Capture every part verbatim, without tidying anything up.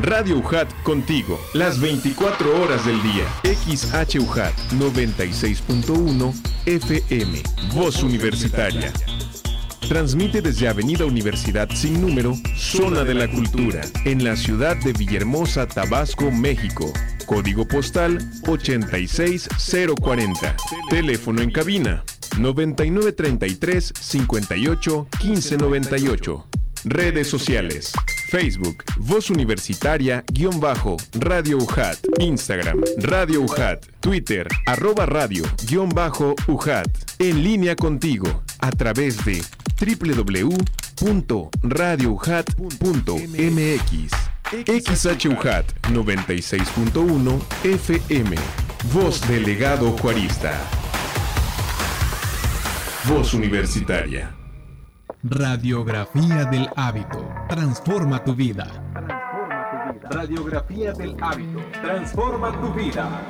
Radio U J A T contigo, las veinticuatro horas del día. X H U J A T noventa y seis punto uno F M, Voz Universitaria. Transmite desde Avenida Universidad sin número, Zona de la Cultura, en la ciudad de Villahermosa, Tabasco, México. Código postal ochenta y seis cero cuarenta. Teléfono en cabina noventa y nueve treinta y tres cincuenta y ocho quince noventa y ocho. Redes sociales: Facebook, Voz Universitaria, guión bajo, Radio U J A T, Instagram, Radio U J A T, Twitter, arroba radio, guión bajo, U J A T. En línea contigo, a través de doble u doble u doble u punto radio u j a t punto m x. X H U J A T noventa y seis punto uno F M, Voz Delegado Juarista. Voz Universitaria. Radiografía del hábito. Transforma tu vida. Radiografía del hábito. Transforma tu vida.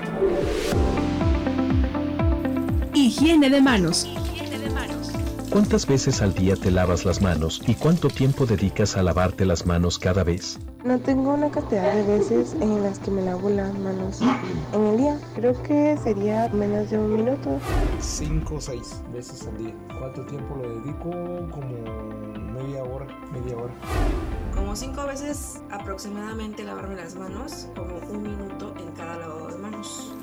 Higiene de manos. ¿Cuántas veces al día te lavas las manos y cuánto tiempo dedicas a lavarte las manos cada vez? No tengo una cantidad de veces en las que me lavo las manos en el día. Creo que sería menos de un minuto. Cinco o seis veces al día. ¿Cuánto tiempo le dedico? Como media hora, media hora. Como cinco veces aproximadamente lavarme las manos, como un minuto en cada lavado de manos.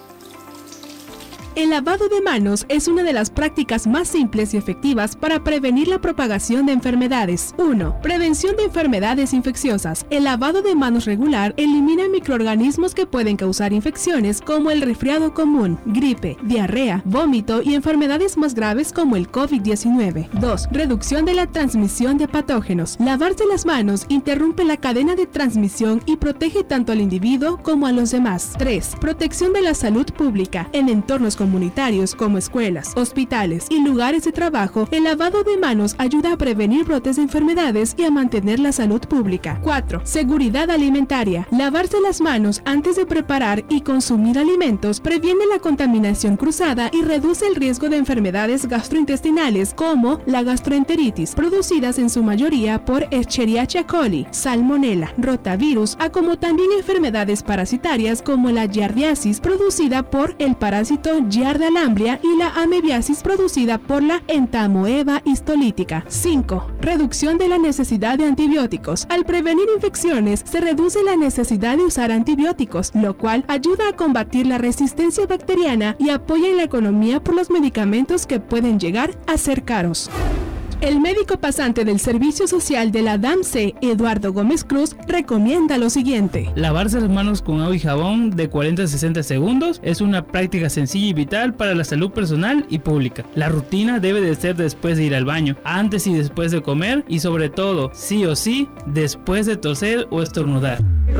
El lavado de manos es una de las prácticas más simples y efectivas para prevenir la propagación de enfermedades. uno. Prevención de enfermedades infecciosas. El lavado de manos regular elimina microorganismos que pueden causar infecciones como el resfriado común, gripe, diarrea, vómito y enfermedades más graves como el COVID diecinueve. dos. Reducción de la transmisión de patógenos. Lavarse las manos interrumpe la cadena de transmisión y protege tanto al individuo como a los demás. tres. Protección de la salud pública. En entornos comunitarios como escuelas, hospitales y lugares de trabajo, el lavado de manos ayuda a prevenir brotes de enfermedades y a mantener la salud pública. cuatro. Seguridad alimentaria. Lavarse las manos antes de preparar y consumir alimentos previene la contaminación cruzada y reduce el riesgo de enfermedades gastrointestinales como la gastroenteritis, producidas en su mayoría por Escherichia coli, Salmonella, rotavirus, a como también enfermedades parasitarias como la giardiasis, producida por el parásito Giardia lamblia, y la amebiasis, producida por la entamoeba histolítica. cinco. Reducción de la necesidad de antibióticos. Al prevenir infecciones, se reduce la necesidad de usar antibióticos, lo cual ayuda a combatir la resistencia bacteriana y apoya en la economía por los medicamentos que pueden llegar a ser caros. El médico pasante del Servicio Social de la D A M C, Eduardo Gómez Cruz, recomienda lo siguiente. Lavarse las manos con agua y jabón de cuarenta a sesenta segundos es una práctica sencilla y vital para la salud personal y pública. La rutina debe de ser después de ir al baño, antes y después de comer y sobre todo, sí o sí, después de toser o estornudar.